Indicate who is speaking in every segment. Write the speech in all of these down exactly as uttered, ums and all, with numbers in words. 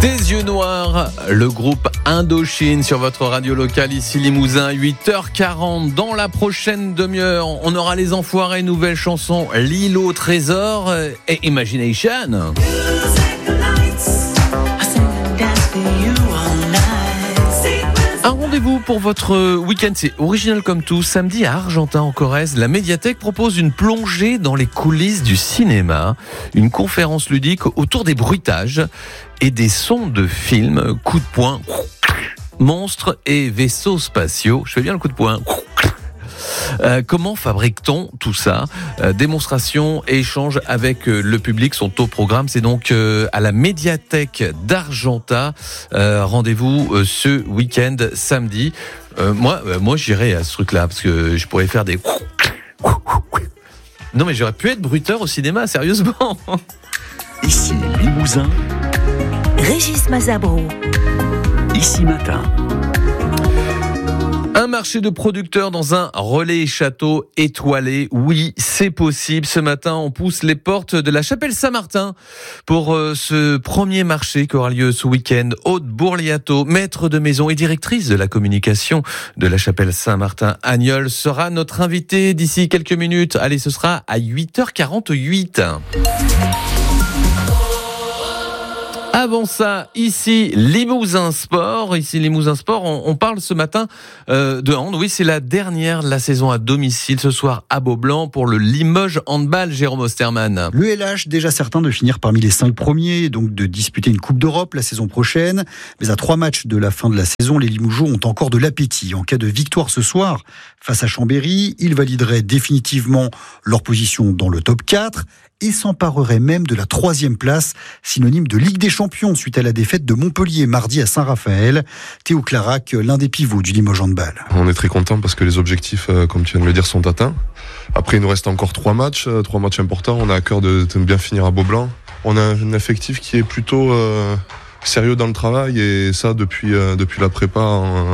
Speaker 1: Des yeux noirs, le groupe Indochine sur votre radio locale ici Limousin, huit heures quarante. Dans la prochaine demi-heure, on aura Les Enfoirés, nouvelle chanson, L'île au trésor et Imagination. Un rendez-vous pour votre week-end, c'est original comme tout. Samedi à Argentin en Corrèze, la médiathèque propose une plongée dans les coulisses du cinéma, une conférence ludique autour des bruitages et des sons de films, coups de poing, monstres et vaisseaux spatiaux. Je fais bien le coup de poing. Euh, comment fabrique-t-on tout ça ? euh, Démonstration et échange avec euh, le public sont au programme. C'est donc euh, à la médiathèque d'Argentat. Euh, rendez-vous euh, ce week-end samedi. Euh, moi, euh, moi, j'irai à ce truc-là parce que je pourrais faire des. Non, mais j'aurais pu être bruiteur au cinéma, sérieusement.
Speaker 2: Ici Limousin.
Speaker 3: Régis Mazabro.
Speaker 2: Ici Matin.
Speaker 1: Un marché de producteurs dans un relais château étoilé. Oui, c'est possible. Ce matin, on pousse les portes de la chapelle Saint-Martin pour euh, ce premier marché qui aura lieu ce week-end. Aude Bourliato, maître de maison et directrice de la communication de la chapelle Saint-Martin Agnol, sera notre invitée d'ici quelques minutes. Allez, ce sera à huit heures quarante-huit. Avant ça, ici Limousin Sport, ici Limousin Sport, on, on parle ce matin euh, de hand. Oui, c'est la dernière de la saison à domicile ce soir à Beaublanc pour le Limoges Handball. Jérôme Osterman.
Speaker 4: Le L H, déjà certain de finir parmi les cinq premiers, donc de disputer une Coupe d'Europe la saison prochaine. Mais à trois matchs de la fin de la saison, les Limougeaux ont encore de l'appétit. En cas de victoire ce soir face à Chambéry, ils valideraient définitivement leur position dans le top quatre et s'empareraient même de la troisième place, synonyme de Ligue des Champions suite à la défaite de Montpellier mardi à Saint-Raphaël. Théo Clarac, l'un des pivots du Limoges Handball.
Speaker 5: On est très content parce que les objectifs, comme tu viens de le dire, sont atteints. Après, il nous reste encore trois matchs, trois matchs importants. On a à cœur de, de bien finir à Beaublanc. On a un effectif qui est plutôt euh, sérieux dans le travail et ça depuis euh, depuis la prépa en,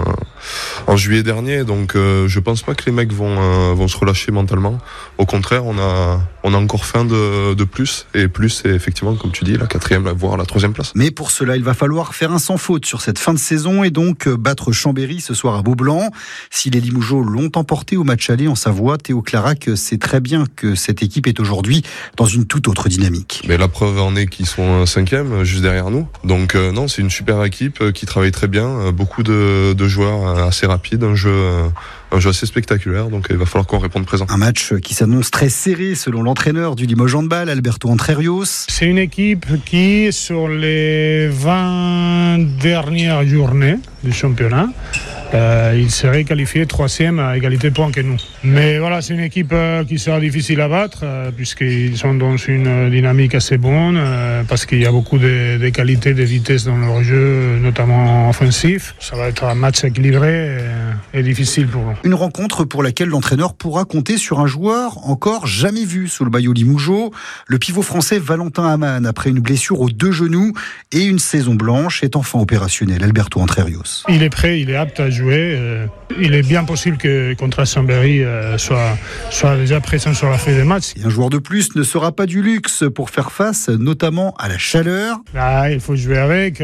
Speaker 5: en juillet dernier. Donc, euh, je pense pas que les mecs vont euh, vont se relâcher mentalement. Au contraire, on a on a encore faim de, de plus et plus, c'est effectivement, comme tu dis, la quatrième, voire la troisième place.
Speaker 4: Mais pour cela, il va falloir faire un sans faute sur cette fin de saison et donc battre Chambéry ce soir à Beaublanc. Si les Limougeaux l'ont emporté au match aller en Savoie, Théo Clarac sait très bien que cette équipe est aujourd'hui dans une toute autre dynamique.
Speaker 5: Mais la preuve en est qu'ils sont cinquième, juste derrière nous. Donc euh, non, c'est une super équipe qui travaille très bien, beaucoup de, de joueurs assez rapides, un jeu... Un jeu assez spectaculaire, donc il va falloir qu'on réponde présent.
Speaker 4: Un match qui s'annonce très serré selon l'entraîneur du Limoges Handball, Alberto Entrerios.
Speaker 6: C'est une équipe qui, sur les vingt dernières journées du championnat, euh, il serait qualifié troisième à égalité de points que nous. Mais voilà, c'est une équipe euh, qui sera difficile à battre, euh, puisqu'ils sont dans une dynamique assez bonne, euh, parce qu'il y a beaucoup de, de qualités, de vitesse dans leur jeu, notamment offensif. Ça va être un match équilibré et, et difficile pour eux.
Speaker 4: Une rencontre pour laquelle l'entraîneur pourra compter sur un joueur encore jamais vu sous le maillot Limougeau. Le pivot français Valentin Amann, après une blessure aux deux genoux et une saison blanche, est enfin opérationnel. Alberto Entrerios.
Speaker 6: Il est prêt, il est apte à jouer. Il est bien possible que contre Chambéry soit, soit déjà présent sur la feuille des matchs.
Speaker 4: Et un joueur de plus ne sera pas du luxe pour faire face notamment à la chaleur.
Speaker 6: Là, il faut jouer avec.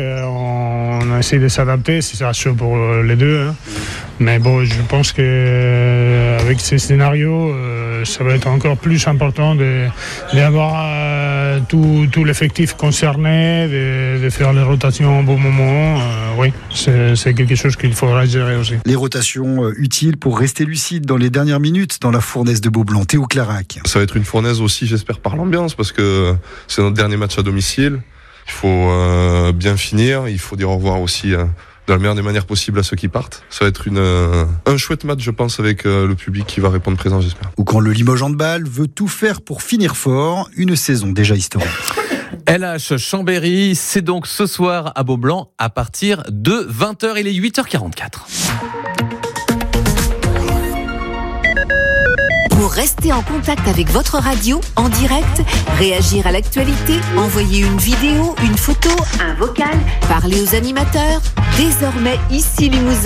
Speaker 6: On essaie de s'adapter, c'est ça chaud pour les deux. Hein. Mais bon, je pense qu'avec ces scénarios, euh, ça va être encore plus important de, d'avoir euh, tout, tout l'effectif concerné, de, de faire les rotations au bon moment. Euh, oui, c'est, c'est quelque chose qu'il faudra gérer aussi.
Speaker 4: Les rotations euh, utiles pour rester lucide dans les dernières minutes dans la fournaise de Beaublanc. Théo Clarac.
Speaker 5: Ça va être une fournaise aussi, j'espère, par l'ambiance, parce que c'est notre dernier match à domicile. Il faut euh, bien finir, il faut dire au revoir aussi... Euh, de la meilleure des manières possibles à ceux qui partent. Ça va être une, euh, un chouette match, je pense, avec euh, le public qui va répondre présent, j'espère.
Speaker 4: Ou quand le Limoges Handball veut tout faire pour finir fort, une saison déjà historique.
Speaker 1: L H Chambéry, c'est donc ce soir à Beaublanc à partir de vingt heures. Il est huit heures quarante-quatre.
Speaker 3: Pour rester en contact avec votre radio, en direct, réagir à l'actualité, envoyer une vidéo, une photo, un vocal, parler aux animateurs, désormais ici Limousin.